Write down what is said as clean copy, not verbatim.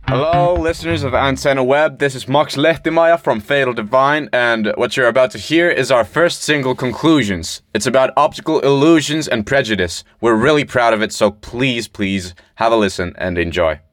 Hello, listeners of Antenna Web. This is Max Lehtimaja from Fatal Divine, and what you're about to hear is our first single, Conclusions. It's about optical illusions and prejudice. We're really proud of it, so please have a listen and enjoy.